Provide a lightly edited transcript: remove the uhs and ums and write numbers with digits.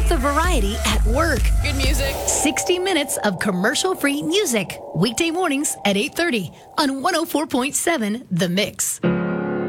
of the variety at work. Good music. 60 minutes of commercial-free music. Weekday mornings at 8:30 on 104.7 The Mix.